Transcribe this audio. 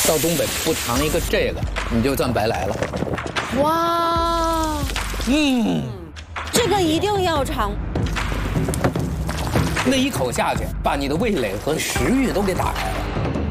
到东北不尝一个这个，你就算白来了。 哇，这个一定要尝。 那一口下去，把你的味蕾和食欲都给打开了。